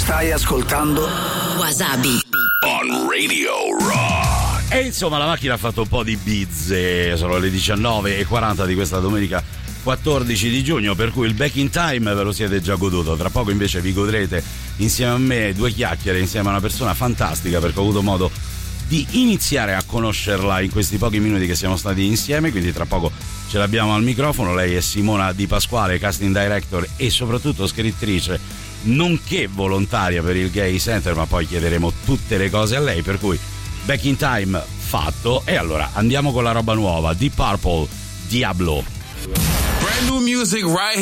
Stai ascoltando Wasabi on Radio Rock. E insomma la macchina ha fatto un po' di bizze. Sono le 19:40 di questa domenica 14 di giugno, per cui il Back in Time ve lo siete già goduto. Tra poco invece vi godrete insieme a me due chiacchiere insieme a una persona fantastica, perché ho avuto modo di iniziare a conoscerla in questi pochi minuti che siamo stati insieme, quindi tra poco ce l'abbiamo al microfono. Lei è Simona Di Pasquale, casting director e soprattutto scrittrice, nonché volontaria per il Gay Center, ma poi chiederemo tutte le cose a lei, per cui Back in Time fatto. E allora andiamo con la roba nuova, Deep Purple, Diablo. Brand new music right